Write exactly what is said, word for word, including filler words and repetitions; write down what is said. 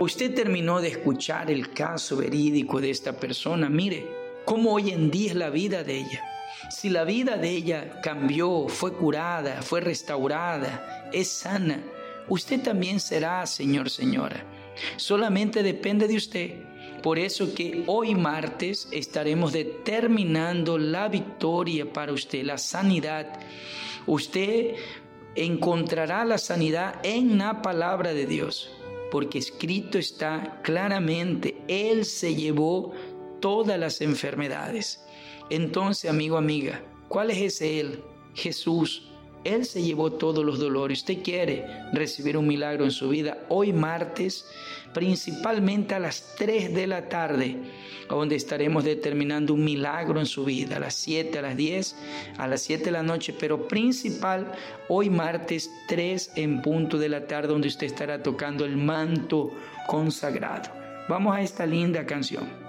Usted terminó de escuchar el caso verídico de esta persona. Mire cómo hoy en día es la vida de ella. Si la vida de ella cambió, fue curada, fue restaurada, es sana, usted también será, señor, señora. Solamente depende de usted. Por eso que hoy martes estaremos determinando la victoria para usted, la sanidad. Usted encontrará la sanidad en la palabra de Dios, porque escrito está claramente, Él se llevó todas las enfermedades. Entonces, amigo, amiga, ¿cuál es ese Él? Jesús. Él se llevó todos los dolores. Usted quiere recibir un milagro en su vida hoy martes, principalmente a las tres de la tarde, donde estaremos determinando un milagro en su vida, a las siete, a las diez, a las siete de la noche, pero principal hoy martes tres en punto de la tarde, donde usted estará tocando el manto consagrado. Vamos a esta linda canción.